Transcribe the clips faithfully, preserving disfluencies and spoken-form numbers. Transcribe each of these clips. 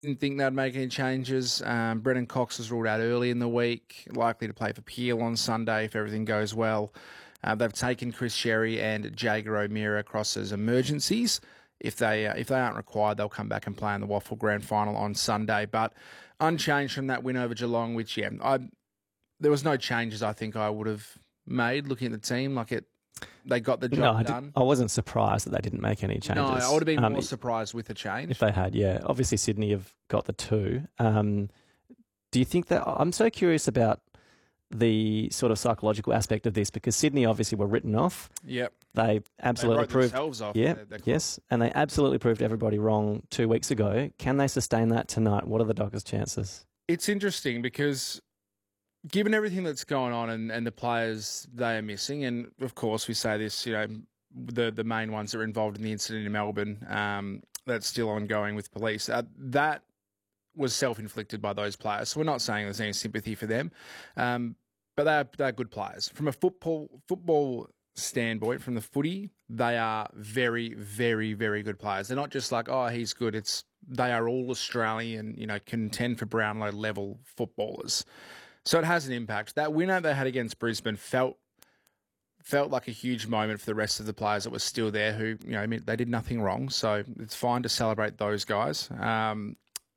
Didn't think they'd make any changes. Um, Brennan Cox was ruled out early in the week, likely to play for Peel on Sunday if everything goes well. Uh, they've taken Chris Sherry and Jager O'Meara across as emergencies. If they uh, if they aren't required, they'll come back and play in the Waffle Grand Final on Sunday. But unchanged from that win over Geelong, which, yeah, I, there was no changes I think I would have made looking at the team. Like it, they got the job no, I done. Did, I wasn't surprised that they didn't make any changes. No, I would have been um, more surprised with a change. If they had, yeah. Obviously, Sydney have got the two. Um, do you think that... I'm so curious about the sort of psychological aspect of this because Sydney obviously were written off. Yep. They absolutely they wrote proved... themselves off. Yeah, their, their yes. And they absolutely proved everybody wrong two weeks ago. Can they sustain that tonight? What are the Dockers' chances? It's interesting because given everything that's going on and, and the players they are missing, and of course we say this, you know, the the main ones that are involved in the incident in Melbourne um, that's still ongoing with police, uh, that was self-inflicted by those players. So we're not saying there's any sympathy for them, um, but they're, they're good players. From a football football standpoint, from the footy, they are very, very, very good players. They're not just like, oh, he's good. It's they are all Australian, you know, contend for Brownlow level footballers. So it has an impact. That winner they had against Brisbane felt felt like a huge moment for the rest of the players that were still there who, you know, I mean, they did nothing wrong. So it's fine to celebrate those guys. Um,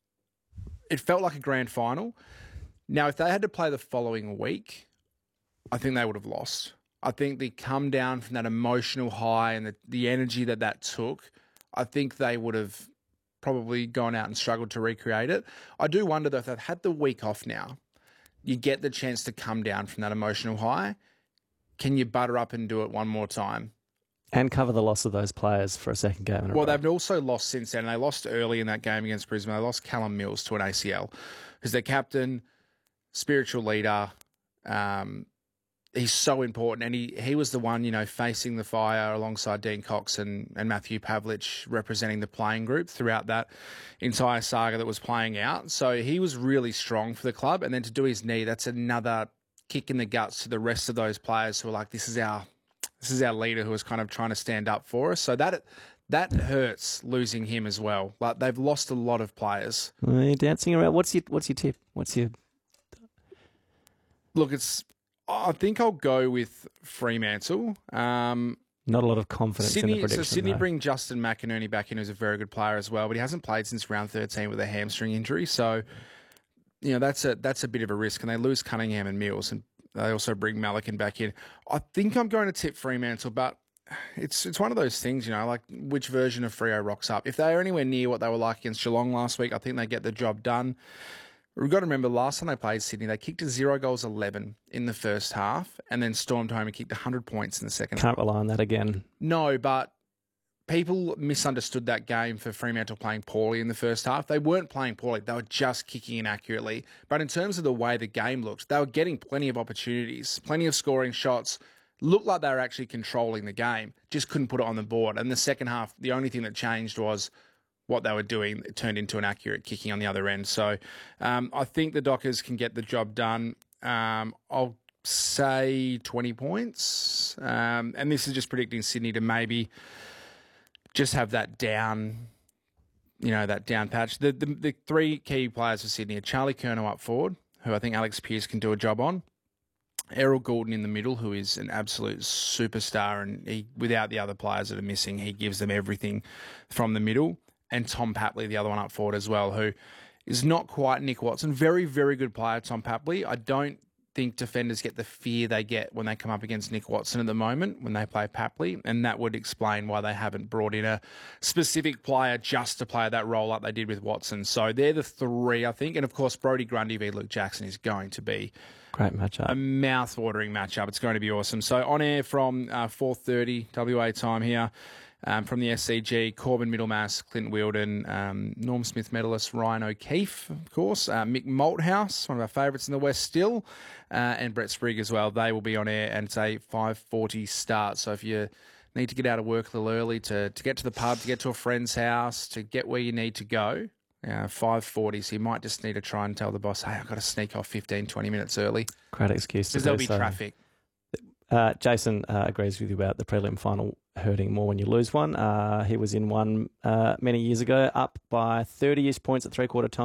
it felt like a grand final. Now, if they had to play the following week, I think they would have lost. I think the come down from that emotional high and the, the energy that that took, I think they would have probably gone out and struggled to recreate it. I do wonder, though, if they've had the week off now, you get the chance to come down from that emotional high. Can you butter up and do it one more time? And cover the loss of those players for a second game in a Well, row. they've also lost since then. They lost early in that game against Brisbane. They lost Callum Mills to an A C L, who's their captain, spiritual leader. Um, he's so important. And he, he was the one, you know, facing the fire alongside Dean Cox and, and Matthew Pavlich, representing the playing group throughout that entire saga that was playing out. So he was really strong for the club. And then to do his knee, that's another kick in the guts to the rest of those players who are like, this is our this is our leader who is kind of trying to stand up for us. So that that hurts losing him as well. But they've lost a lot of players. Well, you're dancing around. What's your what's your tip? What's your Look, it's I think I'll go with Fremantle. Um, Not a lot of confidence Sydney, in the prediction. So Sydney though. bring Justin McInerney back in, who's a very good player as well, but he hasn't played since round thirteen with a hamstring injury. So, you know, that's a that's a bit of a risk. And they lose Cunningham and Mills, and they also bring Malikan back in. I think I'm going to tip Fremantle, but it's it's one of those things, you know, like which version of Freo rocks up. If they are anywhere near what they were like against Geelong last week, I think they get the job done. We've got to remember, last time they played Sydney, they kicked a zero goals eleven in the first half and then stormed home and kicked one hundred points in the second Can't half. rely on that again. No, but people misunderstood that game for Fremantle playing poorly in the first half. They weren't playing poorly. They were just kicking inaccurately. But in terms of the way the game looked, they were getting plenty of opportunities, plenty of scoring shots. Looked like they were actually controlling the game, just couldn't put it on the board. And the second half, the only thing that changed was what they were doing. It turned into an accurate kicking on the other end. So um, I think the Dockers can get the job done. Um, I'll say twenty points. Um, and this is just predicting Sydney to maybe just have that down, you know, that down patch. The, the the three key players for Sydney are Charlie Curnow up forward, who I think Alex Pearce can do a job on. Errol Goulden in the middle, who is an absolute superstar, and he, without the other players that are missing, he gives them everything from the middle. And Tom Papley, the other one up forward as well, who is not quite Nick Watson. Very, very good player, Tom Papley. I don't think defenders get the fear they get when they come up against Nick Watson at the moment when they play Papley, and that would explain why they haven't brought in a specific player just to play that role like they did with Watson. So they're the three, I think. And, of course, Brodie Grundy v Luke Jackson is going to be great matchup. A mouth-watering matchup. It's going to be awesome. So on air from uh, four thirty W A time here. Um, from the S C G, Corbin Middlemass, Clint Wheeldon, um, Norm Smith medalist Ryan O'Keefe, of course, uh, Mick Malthouse, one of our favourites in the West still, uh, and Brett Sprigg as well. They will be on air, and it's a five forty start. So if you need to get out of work a little early to, to get to the pub, to get to a friend's house, to get where you need to go, uh, five forty, so you might just need to try and tell the boss, hey, I've got to sneak off fifteen, twenty minutes early. Great excuse to Because do there'll be so. traffic. Uh, Jason uh, agrees with you about the prelim final hurting more when you lose one. Uh, he was in one uh, many years ago, up by thirty-ish points at three-quarter time.